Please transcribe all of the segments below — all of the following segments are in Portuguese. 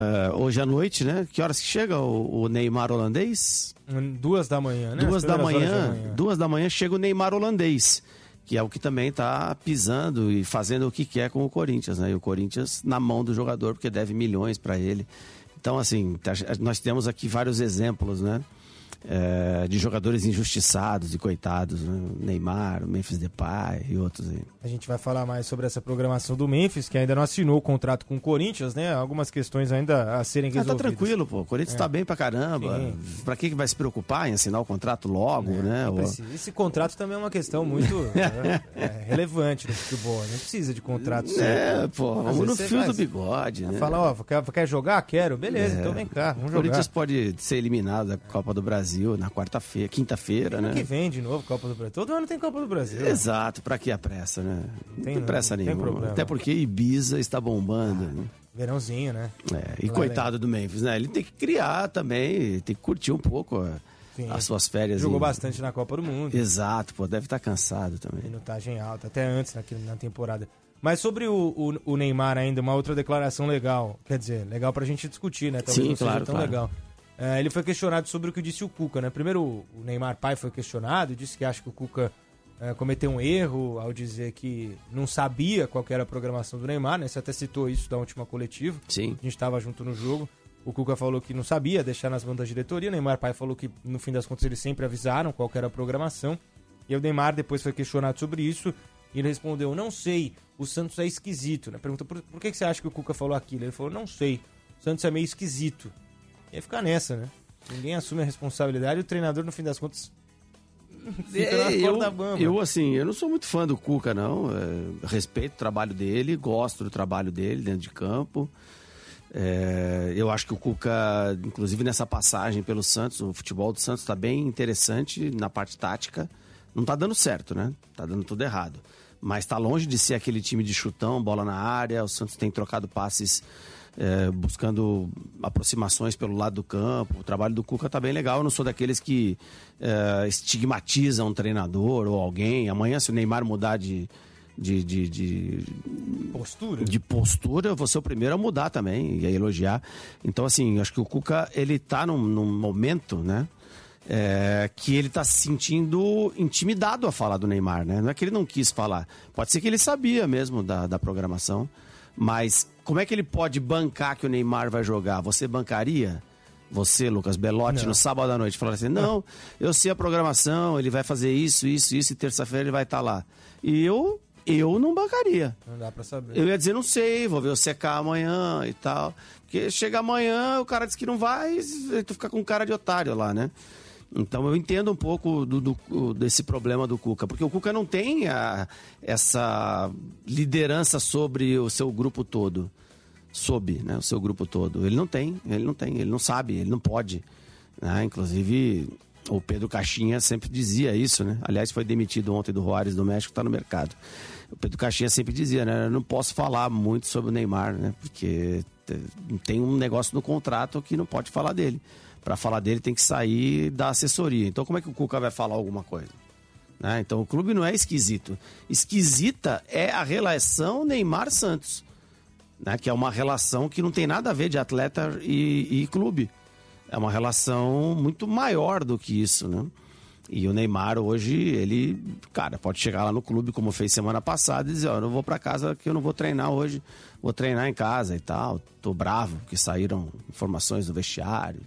Hoje à noite, né? Que horas que chega o Neymar holandês? 2 da manhã, né? 2 da manhã chega o Neymar holandês, que é o que também está pisando e fazendo o que quer com o Corinthians, né? E o Corinthians na mão do jogador, porque deve milhões para ele. Então, assim, nós temos aqui vários exemplos, né? De jogadores injustiçados e coitados, né? Neymar, o Memphis Depay e outros aí. A gente vai falar mais sobre essa programação do Memphis, que ainda não assinou o contrato com o Corinthians, né? Algumas questões ainda a serem resolvidas. Tá tranquilo, pô. O Corinthians tá bem pra caramba. Sim. Pra que vai se preocupar em assinar o contrato logo, né? Esse contrato também é uma questão muito relevante no futebol. Não precisa de contrato. Vamos no fio do bigode, né? Fala, quer jogar? Quero. Beleza, então vem cá, vamos jogar. O Corinthians pode ser eliminado da Copa do Brasil na quinta-feira, né? Ano que vem de novo Copa do Brasil. Todo ano tem Copa do Brasil. Exato, pra que a pressa, né? Não tem pressa nenhuma. Até porque Ibiza está bombando. Né? Verãozinho, né? E coitado do Memphis, né? Ele tem que criar também, tem que curtir um pouco as suas férias. Jogou bastante na Copa do Mundo. Exato, pô, deve estar cansado também. Minutagem alta, até antes na temporada. Mas sobre o Neymar ainda, uma outra declaração legal. Quer dizer, legal pra gente discutir, né? Talvez não seja tão legal. Ele foi questionado sobre o que disse o Cuca, né? Primeiro, o Neymar pai foi questionado, disse que acha que o Cuca cometeu um erro ao dizer que não sabia qual que era a programação do Neymar, né? Você até citou isso da última coletiva. Sim. A gente estava junto no jogo. O Cuca falou que não sabia deixar nas mãos da diretoria. O Neymar pai falou que, no fim das contas, eles sempre avisaram qual que era a programação. E o Neymar depois foi questionado sobre isso e ele respondeu, não sei, o Santos é esquisito, né? Perguntou, por que você acha que o Cuca falou aquilo? Ele falou, não sei, o Santos é meio esquisito. E aí fica nessa, né? Ninguém assume a responsabilidade e o treinador, no fim das contas, fica na corda bamba. Eu não sou muito fã do Cuca, não. Respeito o trabalho dele, gosto do trabalho dele dentro de campo. Eu acho que o Cuca, inclusive nessa passagem pelo Santos, o futebol do Santos está bem interessante na parte tática. Não tá dando certo, né? Tá dando tudo errado. Mas tá longe de ser aquele time de chutão, bola na área. O Santos tem trocado passes buscando aproximações pelo lado do campo. O trabalho do Cuca tá bem legal. Eu não sou daqueles que estigmatizam um treinador ou alguém. Amanhã, se o Neymar mudar de postura, eu vou ser o primeiro a mudar também e a elogiar. Então, assim, acho que o Cuca, ele tá num momento, né? Que ele tá se sentindo intimidado a falar do Neymar, né? Não é que ele não quis falar. Pode ser que ele sabia mesmo da programação. Mas como é que ele pode bancar que o Neymar vai jogar? Você bancaria? Você, Lucas Belotti, no sábado à noite, falar assim, não, eu sei a programação, ele vai fazer isso, e terça-feira ele vai estar lá. E eu não bancaria. Não dá pra saber. Eu ia dizer, não sei, vou ver o CK amanhã e tal. Porque chega amanhã, o cara diz que não vai, e tu fica com cara de otário lá, né? Então eu entendo um pouco desse problema do Cuca, porque o Cuca não tem essa liderança sobre o seu grupo todo, né, o seu grupo todo. Ele não tem, ele não sabe, ele não pode, né? Inclusive o Pedro Caixinha sempre dizia isso, né? Aliás, foi demitido ontem do Juárez do México, está no mercado. O Pedro Caixinha sempre dizia, né? Eu não posso falar muito sobre o Neymar, né? Porque tem um negócio no contrato que não pode falar dele. Para falar dele tem que sair da assessoria. Então como é que o Cuca vai falar alguma coisa? Né? Então o clube não é esquisito. Esquisita é a relação Neymar-Santos, né? Que é uma relação que não tem nada a ver de atleta e clube. É uma relação muito maior do que isso, né? E o Neymar hoje, ele, cara, pode chegar lá no clube como fez semana passada e dizer, ó, eu não vou para casa que eu não vou treinar hoje, vou treinar em casa e tal. Tô bravo porque saíram informações do vestiário.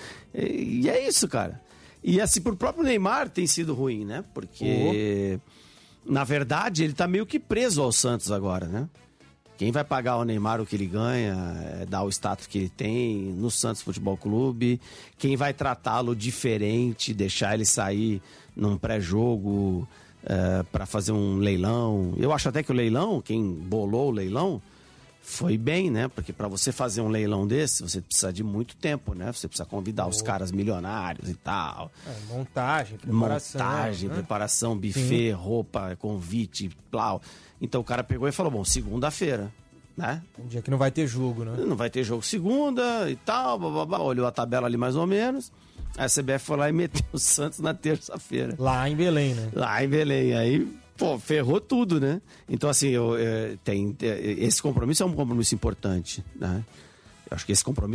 E é isso, cara. E assim, pro próprio Neymar tem sido ruim, né? Porque, na verdade, ele tá meio que preso ao Santos agora, né? Quem vai pagar o Neymar o que ele ganha, dar o status que ele tem no Santos Futebol Clube, quem vai tratá-lo diferente, deixar ele sair num pré-jogo para fazer um leilão. Eu acho até que o leilão, quem bolou o leilão, foi bem, né? Porque para você fazer um leilão desse, você precisa de muito tempo, né? Você precisa convidar os caras milionários e tal. Montagem, preparação, buffet, roupa, convite, plau. Então o cara pegou e falou, bom, segunda-feira, né? Um dia que não vai ter jogo, né? Não vai ter jogo segunda e tal, blá, olhou a tabela ali mais ou menos. A CBF foi lá e meteu o Santos na terça-feira. Lá em Belém, né? Lá em Belém, aí... Pô, ferrou tudo, né? Então, assim, esse compromisso é um compromisso importante, né? Eu acho que esse compromisso